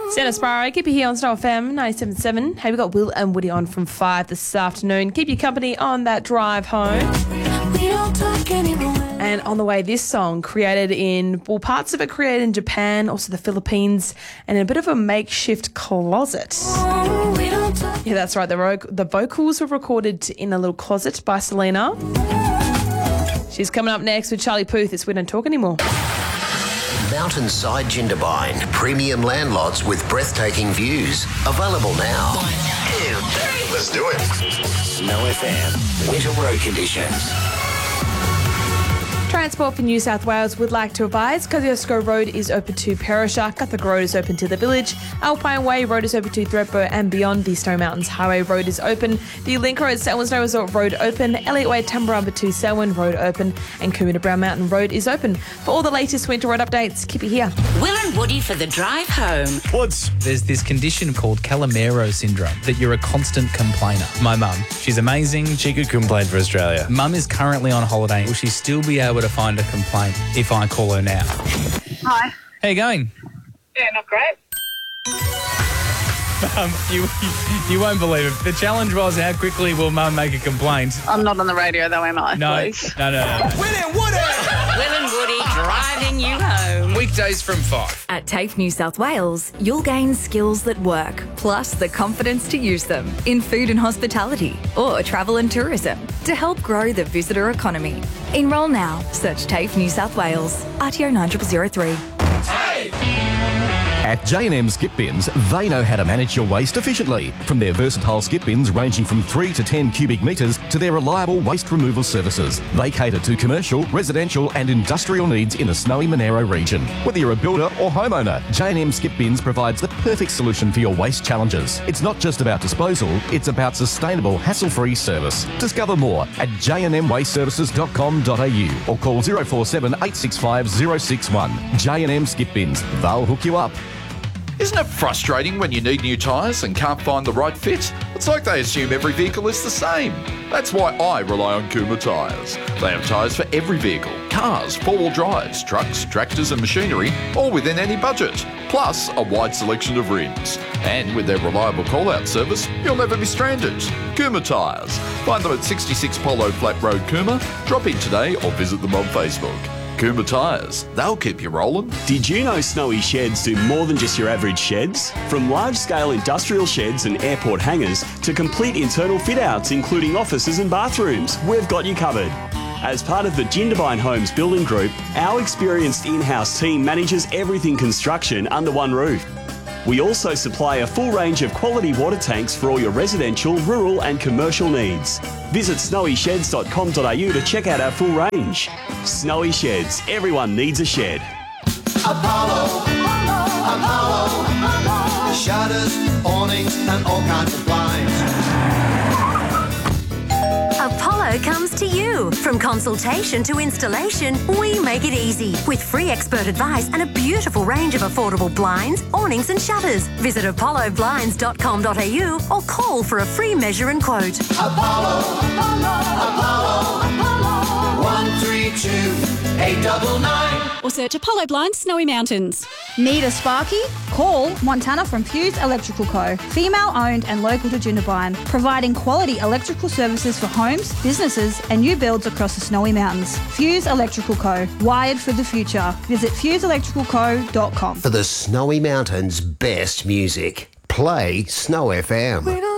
Santa Sparrow, keep you here on Snow FM 97.7. Hey, we got Will and Woody on from 5 this afternoon. Keep you company on that drive home. We don't talk anymore. And on the way, this song parts of it created in Japan, also the Philippines, and in a bit of a makeshift closet. We don't talk. Yeah, that's right. The vocals were recorded in a little closet by Selena. She's coming up next with Charlie Puth. It's We Don't Talk Anymore. Mountainside Jindabyne, premium land lots with breathtaking views. Available now. 1, 2, 3. Let's do it. Snow FM, winter road conditions. Transport for New South Wales would like to advise Kosciuszko Road is open to Perisher, Guthrie Road is open to the village, Alpine Way Road is open to Thredbo and beyond. The Snowy Mountains Highway Road is open, the Link Road Selwyn Snow Resort Road open, Elliot Way Tumbarumba to Selwyn Road open, and Coomera to Brown Mountain Road is open. For all the latest winter road updates, keep it here. Will and Woody for the drive home. There's this condition called Calamero syndrome that you're a constant complainer. My mum, she's amazing. She could complain for Australia. Mum is currently on holiday. Will she still be able to find a complaint if I call her now? Hi. How you going? Yeah, not great. You won't believe it. The challenge was how quickly will Mum make a complaint? I'm not on the radio though, am I? No. Please? No. Will and Woody! Will and Woody driving you home. Weekdays from 5. At TAFE New South Wales, you'll gain skills that work, plus the confidence to use them in food and hospitality or travel and tourism to help grow the visitor economy. Enrol now. Search TAFE New South Wales. RTO 9003. At J&M Skip Bins, they know how to manage your waste efficiently. From their versatile skip bins ranging from 3 to 10 cubic metres to their reliable waste removal services. They cater to commercial, residential and industrial needs in the snowy Monaro region. Whether you're a builder or homeowner, J&M Skip Bins provides the perfect solution for your waste challenges. It's not just about disposal, it's about sustainable, hassle-free service. Discover more at jnmwasteservices.com.au or call 047 865 061. J&M Skip Bins, they'll hook you up. Isn't it frustrating when you need new tyres and can't find the right fit? It's like they assume every vehicle is the same. That's why I rely on Coomera Tyres. They have tyres for every vehicle, cars, four-wheel drives, trucks, tractors and machinery, all within any budget. Plus a wide selection of rims. And with their reliable call-out service, you'll never be stranded. Coomera Tyres. Find them at 66 Polo Flat Road, Coomera. Drop in today or visit them on Facebook. Coomera Tyres, they'll keep you rolling. Did you know Snowy Sheds do more than just your average sheds? From large-scale industrial sheds and airport hangars to complete internal fit-outs including offices and bathrooms, we've got you covered. As part of the Jindabyne Homes Building Group, our experienced in-house team manages everything construction under one roof. We also supply a full range of quality water tanks for all your residential, rural and commercial needs. Visit snowysheds.com.au to check out our full range. Snowy Sheds, everyone needs a shed. Apollo. Shutters, awnings and all kinds of blinds. Apollo comes to you. From consultation to installation, we make it easy. With free expert advice and a beautiful range of affordable blinds, awnings and shutters. Visit apolloblinds.com.au or call for a free measure and quote. Apollo. 132 899. Or search Apollo Blinds Snowy Mountains. Need a Sparky? Call Montana from Fuse Electrical Co. Female owned and local to Jindabyne, providing quality electrical services for homes, businesses and new builds across the Snowy Mountains. Fuse Electrical Co. Wired for the future. Visit fuseelectricalco.com. For the Snowy Mountains' best music, play Snow FM.